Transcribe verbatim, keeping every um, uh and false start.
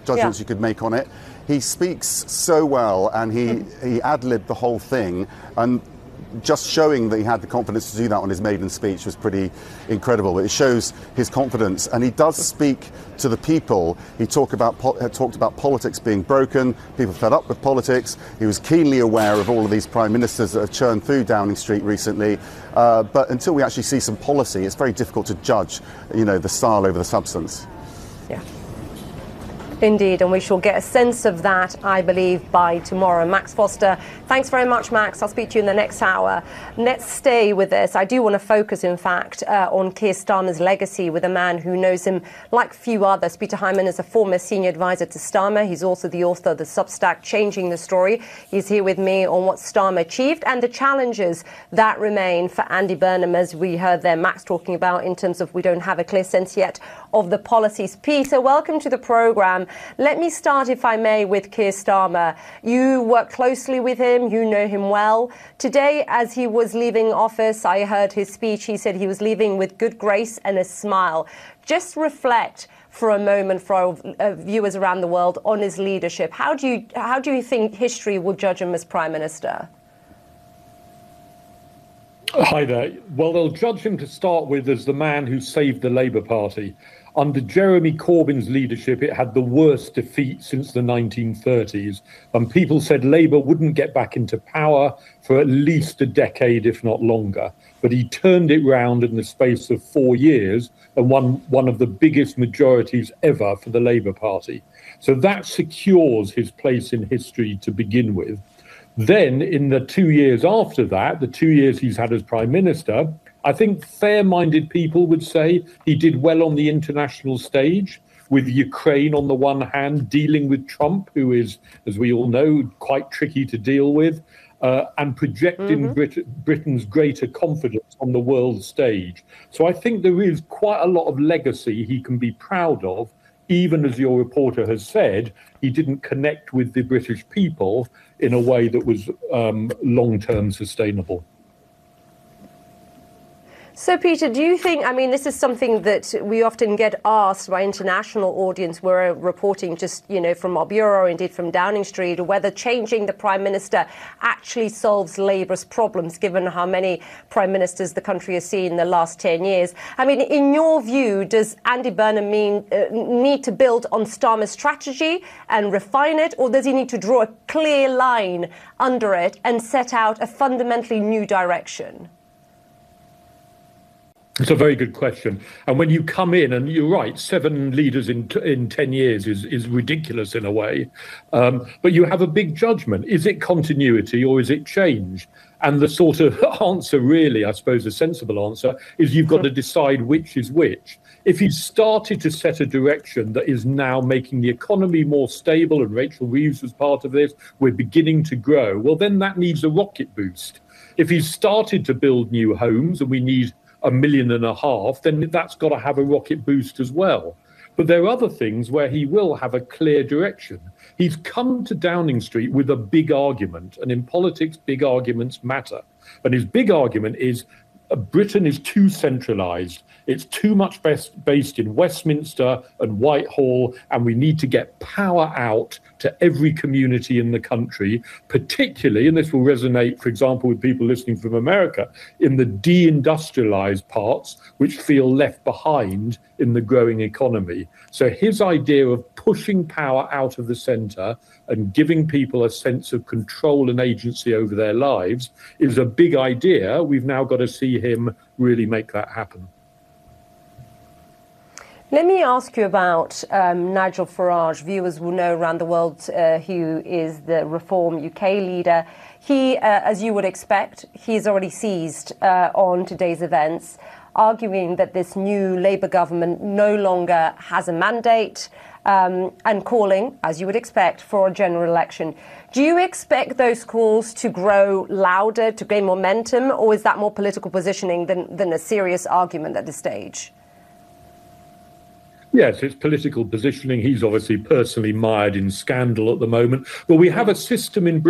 judgments yeah. you could make on it. He speaks so well, and he, he ad-libbed the whole thing, and just showing that he had the confidence to do that on his maiden speech was pretty incredible. It shows his confidence, and he does speak to the people. He talk about, talked about politics being broken, people fed up with politics. He was keenly aware of all of these prime ministers that have churned through Downing Street recently. Uh, but until we actually see some policy, it's very difficult to judge, you know, the style over the substance. Yeah. Indeed, and we shall get a sense of that, I believe, by tomorrow. Max Foster, thanks very much, Max. I'll speak to you in the next hour. Let's stay with this. I do want to focus, in fact, uh, on Keir Starmer's legacy with a man who knows him like few others. Peter Hyman is a former senior advisor to Starmer. He's also the author of the Substack Changing the Story. He's here with me on what Starmer achieved and the challenges that remain for Andy Burnham, as we heard there Max talking about, in terms of we don't have a clear sense yet of the policies. Peter, welcome to the programme. Let me start, if I may, with Keir Starmer. You work closely with him. You know him well. Today, as he was leaving office, I heard his speech. He said he was leaving with good grace and a smile. Just reflect for a moment for our uh, viewers around the world on his leadership. How do you, how do you think history will judge him as Prime Minister? Hi there. Well, they'll judge him to start with as the man who saved the Labour Party. Under Jeremy Corbyn's leadership, it had the worst defeat since the nineteen thirties, and people said Labour wouldn't get back into power for at least a decade, if not longer. But he turned it round in the space of four years and won one of the biggest majorities ever for the Labour Party. So that secures his place in history to begin with. Then, in the two years after that, the two years he's had as Prime Minister, I think fair-minded people would say he did well on the international stage, with Ukraine on the one hand, dealing with Trump, who is, as we all know, quite tricky to deal with, uh, and projecting mm-hmm. Brit- Britain's greater confidence on the world stage. So I think there is quite a lot of legacy he can be proud of. Even as your reporter has said, he didn't connect with the British people in a way that was um, long-term sustainable. So, Peter, do you think, I mean, this is something that we often get asked by international audience. We're reporting just, you know, from our bureau, indeed from Downing Street, whether changing the Prime Minister actually solves Labour's problems, given how many Prime Ministers the country has seen in the last ten years. I mean, in your view, does Andy Burnham mean, uh, need to build on Starmer's strategy and refine it, or does he need to draw a clear line under it and set out a fundamentally new direction? It's a very good question. And when you come in, and you're right, seven leaders in in ten years is, is ridiculous in a way. Um, but you have a big judgment. Is it continuity or is it change? And the sort of answer, really, I suppose, a sensible answer, is you've got to decide which is which. If he's started to set a direction that is now making the economy more stable, and Rachel Reeves was part of this, we're beginning to grow, well, then that needs a rocket boost. If he's started to build new homes, and we need a million and a half, then that's got to have a rocket boost as well. But there are other things where he will have a clear direction. He's come to Downing Street with a big argument, and in politics, big arguments matter. And his big argument is uh, Britain is too centralised. It's too much best based in Westminster and Whitehall, and we need to get power out to every community in the country, particularly, and this will resonate, for example, with people listening from America, in the deindustrialized parts, which feel left behind in the growing economy. So his idea of pushing power out of the centre and giving people a sense of control and agency over their lives is a big idea. We've now got to see him really make that happen. Let me ask you about um, Nigel Farage. Viewers will know around the world uh, who is the Reform U K leader. He, uh, as you would expect, he's already seized uh, on today's events, arguing that this new Labour government no longer has a mandate um, and calling, as you would expect, for a general election. Do you expect those calls to grow louder, to gain momentum, or is that more political positioning than, than a serious argument at this stage? Yes, it's political positioning. He's obviously personally mired in scandal at the moment. But we have a system in Britain